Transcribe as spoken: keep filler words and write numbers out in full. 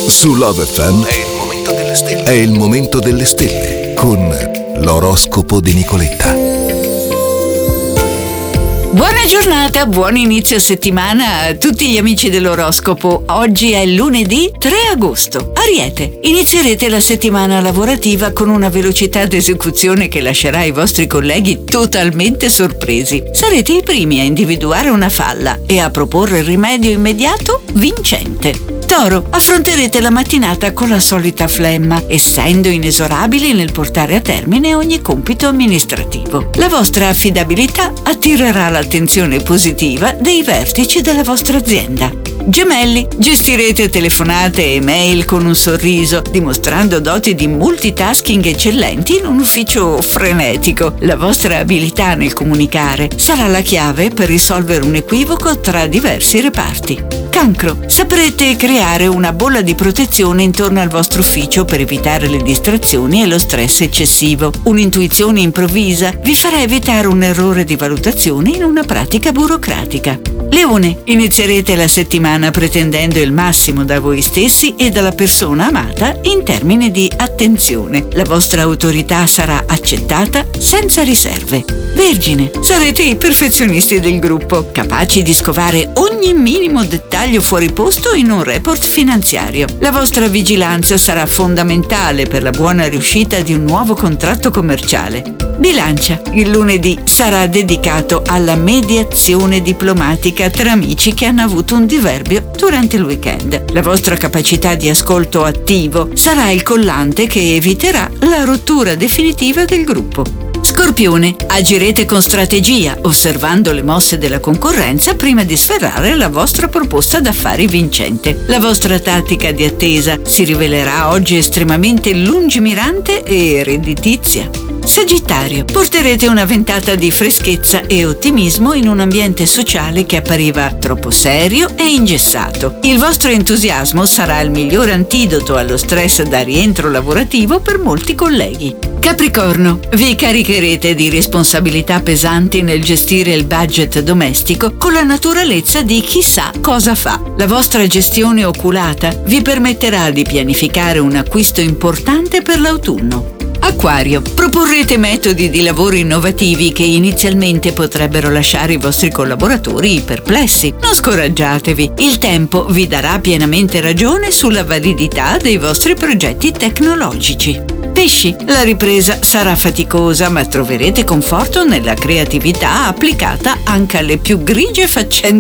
Su Love F M è il momento delle stelle. È il momento delle stelle con l'oroscopo di Nicoletta. Buona giornata, buon inizio settimana a tutti gli amici dell'oroscopo. Oggi è lunedì tre agosto. Ariete, inizierete la settimana lavorativa con una velocità d'esecuzione che lascerà i vostri colleghi totalmente sorpresi. Sarete i primi a individuare una falla e a proporre il rimedio immediato vincente. Toro, affronterete la mattinata con la solita flemma, essendo inesorabili nel portare a termine ogni compito amministrativo. La vostra affidabilità attirerà l'attenzione positiva dei vertici della vostra azienda. Gemelli, gestirete telefonate e mail con un sorriso, dimostrando doti di multitasking eccellenti in un ufficio frenetico. La vostra abilità nel comunicare sarà la chiave per risolvere un equivoco tra diversi reparti. Cancro, saprete creare una bolla di protezione intorno al vostro ufficio per evitare le distrazioni e lo stress eccessivo. Un'intuizione improvvisa vi farà evitare un errore di valutazione in una pratica burocratica. Leone, inizierete la settimana pretendendo il massimo da voi stessi e dalla persona amata in termini di attenzione. La vostra autorità sarà accettata senza riserve. Vergine, sarete i perfezionisti del gruppo, capaci di scovare ogni minimo dettaglio fuori posto in un report finanziario. La vostra vigilanza sarà fondamentale per la buona riuscita di un nuovo contratto commerciale. Bilancia, il lunedì sarà dedicato alla mediazione diplomatica tra amici che hanno avuto un diverbio durante il weekend. La vostra capacità di ascolto attivo sarà il collante che eviterà la rottura definitiva del gruppo. Scorpione, agirete con strategia, osservando le mosse della concorrenza prima di sferrare la vostra proposta d'affari vincente. La vostra tattica di attesa si rivelerà oggi estremamente lungimirante e redditizia. Sagittario, porterete una ventata di freschezza e ottimismo in un ambiente sociale che appariva troppo serio e ingessato. Il vostro entusiasmo sarà il miglior antidoto allo stress da rientro lavorativo per molti colleghi. Capricorno, vi caricherete di responsabilità pesanti nel gestire il budget domestico con la naturalezza di chi sa cosa fa. La vostra gestione oculata vi permetterà di pianificare un acquisto importante per l'autunno. Acquario, proporrete metodi di lavoro innovativi che inizialmente potrebbero lasciare i vostri collaboratori perplessi. Non scoraggiatevi, il tempo vi darà pienamente ragione sulla validità dei vostri progetti tecnologici. Pesci, la ripresa sarà faticosa, ma troverete conforto nella creatività applicata anche alle più grigie faccende